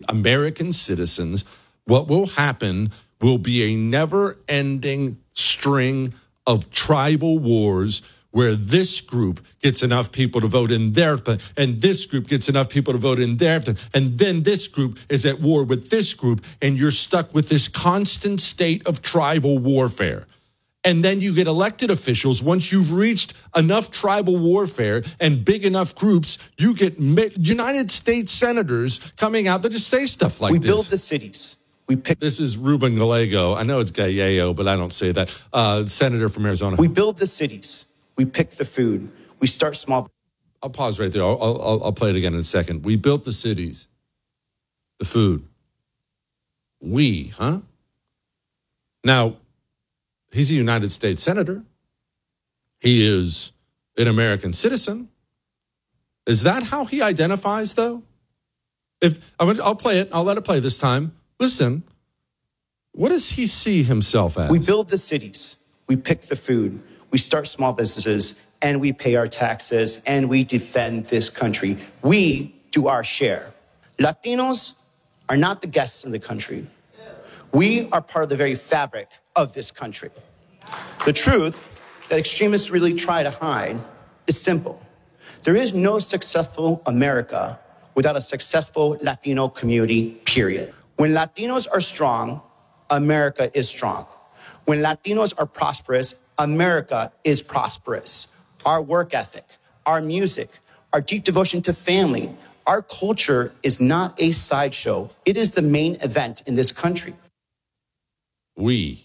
American citizens, what will happen will be a never-ending string of tribal wars where this group gets enough people to vote in their thing, and this group gets enough people to vote in their thing, and then this group is at war with this group, and you're stuck with this constant state of tribal warfare. And then you get elected officials. Once you've reached enough tribal warfare and big enough groups, you get United States senators coming out that just say stuff like this. We build the cities. This is Ruben Gallego. I know it's Gallego, but I don't say that. Senator from Arizona. We build the cities. We pick the food. We start small. I'll pause right there. I'll play it again in a second. We built the cities, the food. We, huh? Now, he's a United States senator. He is an American citizen. Is that how he identifies, though? I'll play it. I'll let it play this time. Listen, what does he see himself as? We build the cities. We pick the food. We start small businesses, and we pay our taxes, and we defend this country. We do our share. Latinos are not the guests in the country. We are part of the very fabric of this country. The truth that extremists really try to hide is simple. There is no successful America without a successful Latino community, period. When Latinos are strong, America is strong. When Latinos are prosperous, America is prosperous. Our work ethic, our music, our deep devotion to family, our culture is not a sideshow. It is the main event in this country. He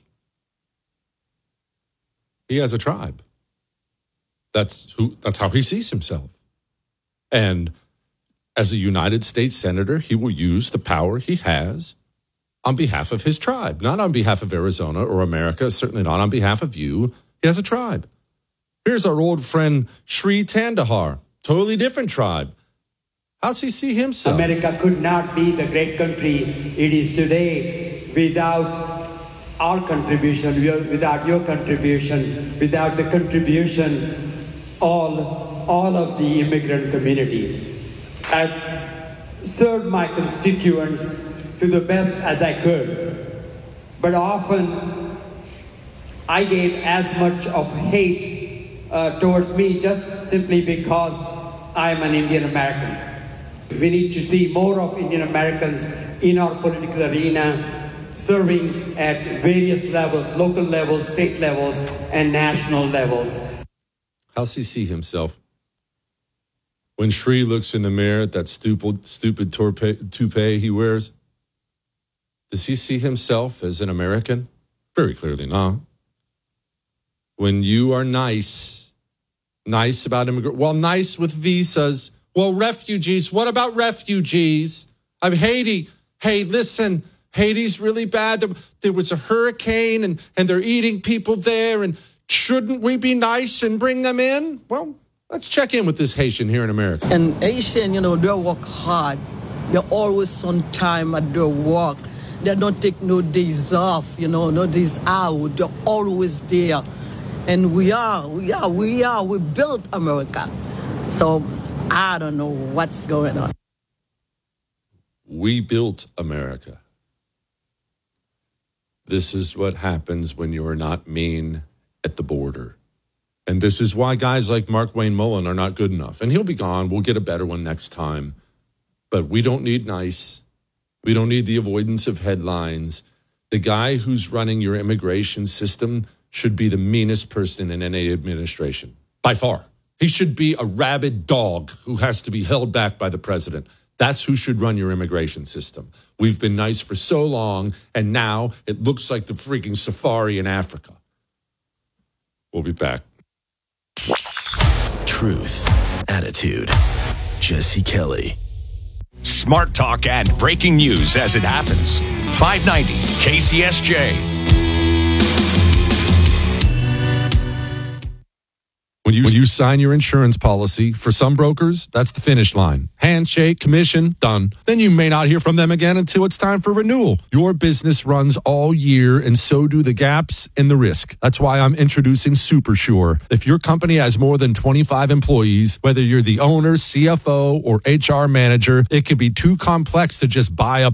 has a tribe. That's how he sees himself. And as a United States senator, he will use the power he has on behalf of his tribe, not on behalf of Arizona or America, certainly not on behalf of you. He has a tribe. Here's our old friend Sri Tandahar, totally different tribe. How's he see himself? America could not be the great country it is today without our contribution, without your contribution, without the contribution all of the immigrant community. I've served my constituents to the best as I could, but often I gave as much of hate towards me just simply because I'm an Indian American. We need to see more of Indian Americans in our political arena, serving at various levels, local levels, state levels, and national levels. How's he see himself? When Sri looks in the mirror at that stupid toupee he wears, does he see himself as an American? Very clearly not. When you are nice about immigrants, well, nice with visas, well, refugees, what about refugees? I'm Haiti. Hey, listen, Haiti's really bad. There was a hurricane and they're eating people there. And shouldn't we be nice and bring them in? Well, let's check in with this Haitian here in America. And Haitian, they work hard. They're always on time at their work. They don't take no days off, no days out. They're always there. And we built America. So I don't know what's going on. We built America. This is what happens when you are not mean at the border. And this is why guys like Mark Wayne Mullen are not good enough. And he'll be gone. We'll get a better one next time. But we don't need nice. We don't need the avoidance of headlines. The guy who's running your immigration system should be the meanest person in any administration. By far. He should be a rabid dog who has to be held back by the president. That's who should run your immigration system. We've been nice for so long, and now it looks like the freaking safari in Africa. We'll be back. Truth, attitude, Jesse Kelly. Smart talk and breaking news as it happens. 590 KCSJ. When you sign your insurance policy, for some brokers, that's the finish line. Handshake, commission, done. Then you may not hear from them again until it's time for renewal. Your business runs all year, and so do the gaps and the risk. That's why I'm introducing SuperSure. If your company has more than 25 employees, whether you're the owner, CFO, or HR manager, it can be too complex to just buy a